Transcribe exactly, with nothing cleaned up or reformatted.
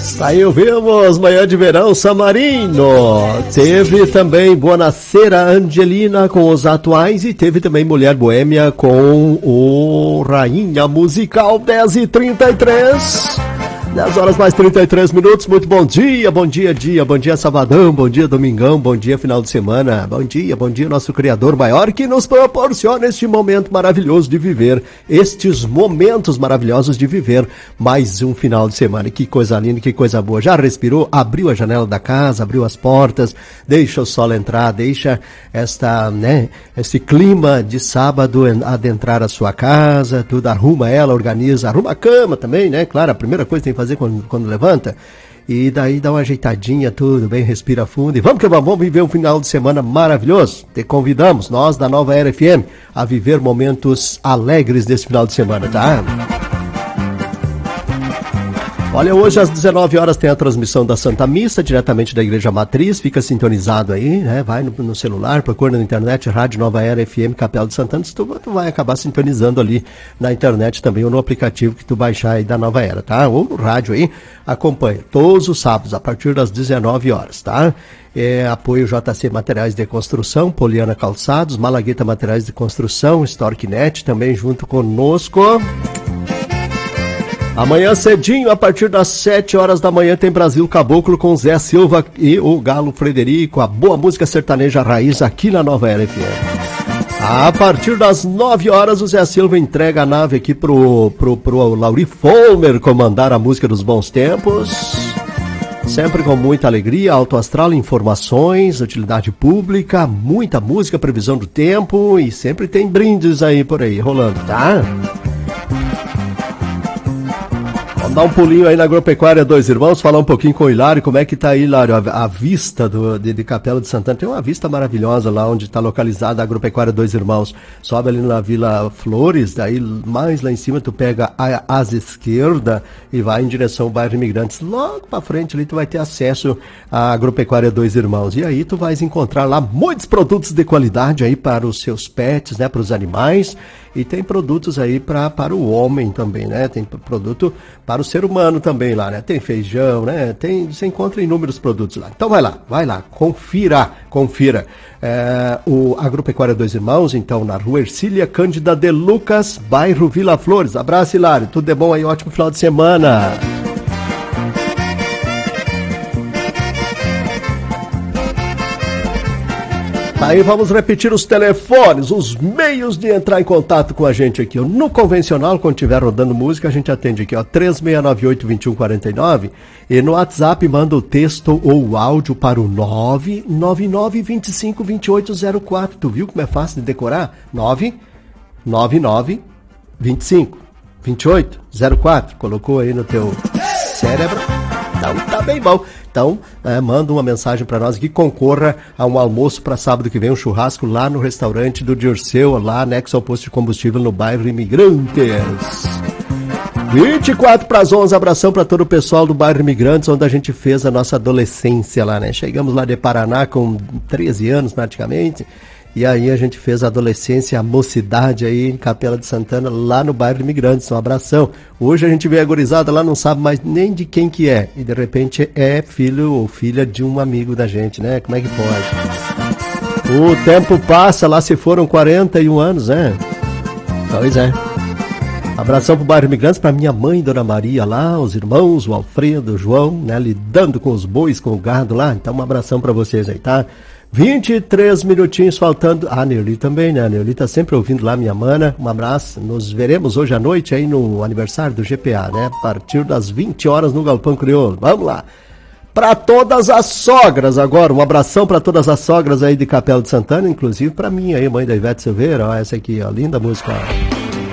Aí ouvimos Manhã de Verão Samarino, teve também Buonasera Angelina com os atuais e teve também Mulher Boêmia com o Rainha Musical. Dez e trinta e três, dez horas mais trinta e três minutos. Muito bom dia, bom dia dia, bom dia sabadão, bom dia domingão, bom dia final de semana, bom dia, bom dia nosso Criador maior que nos proporciona este momento maravilhoso de viver, estes momentos maravilhosos de viver mais um final de semana. Que coisa linda, que coisa boa. Já respirou? Abriu a janela da casa, abriu as portas, deixa o sol entrar, deixa esta, né, esse clima de sábado adentrar a sua casa, tudo, arruma ela, organiza, arruma a cama também, né? Claro, a primeira coisa que tem que fazer quando, quando levanta, e daí dá uma ajeitadinha, tudo bem, respira fundo, e vamos que vamos, vamos viver um final de semana maravilhoso. Te convidamos, nós da Nova Era F M, a viver momentos alegres desse final de semana, tá? Olha, hoje às dezenove horas tem a transmissão da Santa Missa, diretamente da Igreja Matriz, fica sintonizado aí, né? Vai no, no celular, procura na internet, Rádio Nova Era F M, Capela de Santana, tu, tu vai acabar sintonizando ali na internet também, ou no aplicativo que tu baixar aí da Nova Era, tá? Ou no rádio aí, acompanha, todos os sábados, a partir das dezenove horas, tá? É, apoio J C Materiais de Construção, Poliana Calçados, Malagueta Materiais de Construção, Storknet, também junto conosco. Amanhã cedinho, a partir das sete horas da manhã, tem Brasil Caboclo com Zé Silva e o Galo Frederico, a boa música sertaneja raiz aqui na Nova Era F M. A partir das nove horas, o Zé Silva entrega a nave aqui pro, pro, pro Lauri Folmer comandar a música dos bons tempos. Sempre com muita alegria, alto astral, informações, utilidade pública, muita música, previsão do tempo e sempre tem brindes aí por aí rolando, tá? Vamos dar um pulinho aí na Agropecuária Dois Irmãos, falar um pouquinho com o Hilário, como é que tá aí, Hilário, a, a vista do, de, de Capela de Santana. Tem uma vista maravilhosa lá onde está localizada a Agropecuária Dois Irmãos. Sobe ali na Vila Flores, daí mais lá em cima tu pega a asa esquerda e vai em direção ao bairro Imigrantes. Logo pra frente ali tu vai ter acesso à Agropecuária Dois Irmãos. E aí tu vais encontrar lá muitos produtos de qualidade aí para os seus pets, né, para os animais. E tem produtos aí pra, para o homem também, né? Tem produto para o ser humano também lá, né? Tem feijão, né? Tem, você encontra inúmeros produtos lá. Então vai lá, vai lá, confira, confira. É, o Agropecuária Dois Irmãos, então, na rua Ercília Cândida de Lucas, bairro Vila Flores. Abraço, Hilário. Tudo de bom aí, ótimo final de semana. Aí vamos repetir os telefones, os meios de entrar em contato com a gente aqui. No convencional, quando estiver rodando música, a gente atende aqui, ó, três seis nove oito, dois um quatro nove. E no WhatsApp, manda o texto ou o áudio para o nove nove nove, dois cinco, dois oito zero quatro. Tu viu como é fácil de decorar? nove nove nove, dois cinco, dois oito zero quatro. Colocou aí no teu cérebro? Então tá bem bom. Então, é, manda uma mensagem para nós que concorra a um almoço para sábado que vem, um churrasco lá no restaurante do Dirceu, lá anexo ao posto de combustível no bairro Imigrantes. vinte e quatro para as onze, abração para todo o pessoal do bairro Imigrantes, onde a gente fez a nossa adolescência lá, né? Chegamos lá de Paraná com treze anos praticamente. E aí a gente fez a adolescência, a mocidade aí em Capela de Santana, lá no bairro Imigrantes. Um abração. Hoje a gente vê a gurizada lá, não sabe mais nem de quem que é. E de repente é filho ou filha de um amigo da gente, né? Como é que pode? O tempo passa, lá se foram quarenta e um anos, né? Pois é. Abração pro bairro Imigrantes, pra minha mãe, Dona Maria lá, os irmãos, o Alfredo, o João, né? Lidando com os bois, com o gado lá. Então um abração pra vocês aí, tá? vinte e três minutinhos faltando. Ah, a Neuli também, né? A Neuli tá sempre ouvindo lá, minha mana. Um abraço. Nos veremos hoje à noite aí no aniversário do G P A, né? A partir das vinte horas no Galpão Crioulo. Vamos lá. Para todas as sogras agora. Um abração para todas as sogras aí de Capela de Santana, inclusive para mim aí, mãe da Ivete Silveira. Ó, essa aqui, ó. Linda música, ó.